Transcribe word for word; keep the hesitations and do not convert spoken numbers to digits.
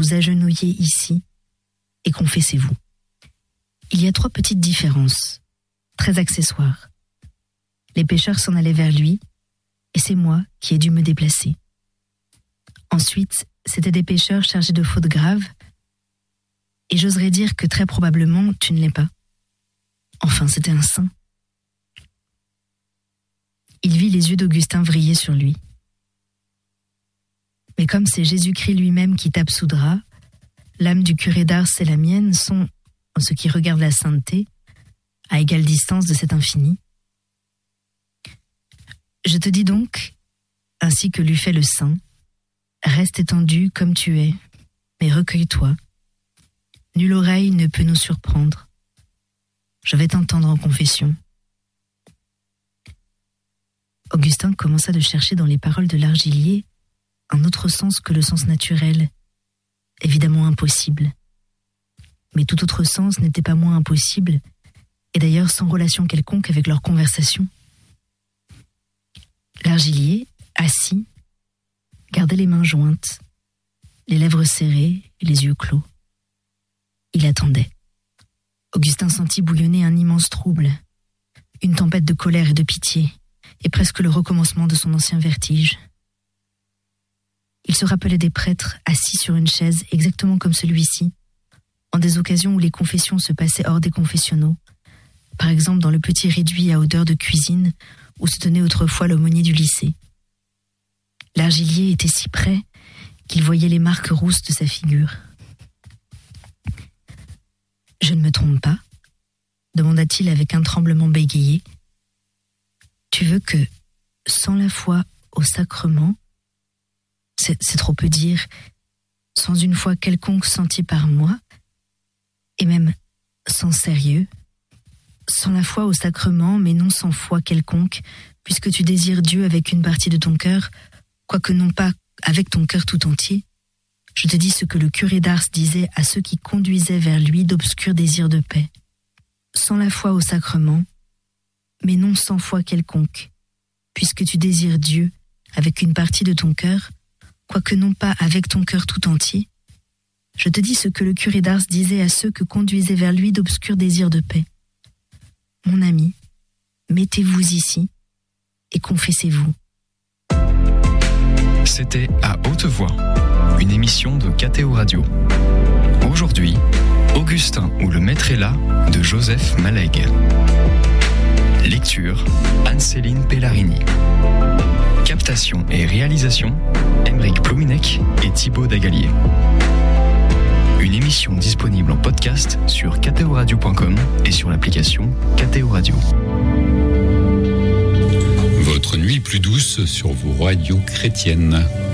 vous agenouiller ici et confessez-vous. Il y a trois petites différences, très accessoires. Les pécheurs s'en allaient vers lui, et c'est moi qui ai dû me déplacer. Ensuite, c'étaient des pécheurs chargés de fautes graves, et j'oserais dire que très probablement tu ne l'es pas. Enfin, c'était un saint. Il vit les yeux d'Augustin vriller sur lui. Mais comme c'est Jésus-Christ lui-même qui t'absoudra, l'âme du curé d'Ars et la mienne sont, en ce qui regarde la sainteté, à égale distance de cet infini. Je te dis donc, ainsi que l'eût fait le saint, reste étendu comme tu es, mais recueille-toi. Nulle oreille ne peut nous surprendre. Je vais t'entendre en confession. Augustin commença de chercher dans les paroles de l'argilier un autre sens que le sens naturel, évidemment impossible. Mais tout autre sens n'était pas moins impossible, et d'ailleurs sans relation quelconque avec leur conversation. L'argilier, assis, gardait les mains jointes, les lèvres serrées et les yeux clos. Il attendait. Augustin sentit bouillonner un immense trouble, une tempête de colère et de pitié, et presque le recommencement de son ancien vertige. Il se rappelait des prêtres assis sur une chaise exactement comme celui-ci, en des occasions où les confessions se passaient hors des confessionnaux, par exemple dans le petit réduit à odeur de cuisine où se tenait autrefois l'aumônier du lycée. L'argilier était si près qu'il voyait les marques rousses de sa figure. « Je ne me trompe pas ?» demanda-t-il avec un tremblement bégayé. « Tu veux que, sans la foi au sacrement, c'est, c'est trop peu dire, sans une foi quelconque sentie par moi, et même sans sérieux, sans la foi au sacrement, mais non sans foi quelconque, puisque tu désires Dieu avec une partie de ton cœur, quoique non pas avec ton cœur tout entier, je te dis ce que le curé d'Ars disait à ceux qui conduisaient vers lui d'obscurs désirs de paix. Sans la foi au sacrement, mais non sans foi quelconque, puisque tu désires Dieu avec une partie de ton cœur, quoique non pas avec ton cœur tout entier, je te dis ce que le curé d'Ars disait à ceux que conduisaient vers lui d'obscurs désirs de paix. Mon ami, mettez-vous ici et confessez-vous. C'était À Haute Voix, une émission de K T O Radio. Aujourd'hui, Augustin ou le maître est là de Joseph Malègue. Lecture, Anne-Céline Pellarini. Captation et réalisation, Aymeric Plouminec et Thibaut Dagalier. Une émission disponible en podcast sur k t o radio point com et sur l'application K T O Radio. Votre nuit plus douce sur vos radios chrétiennes.